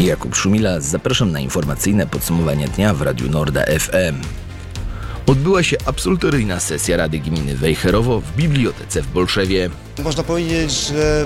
Jakub Szumila, zapraszam na informacyjne podsumowanie dnia w Radiu Norda FM. Odbyła się absolutoryjna sesja Rady Gminy Wejherowo w bibliotece w Bolszewie. Można powiedzieć, że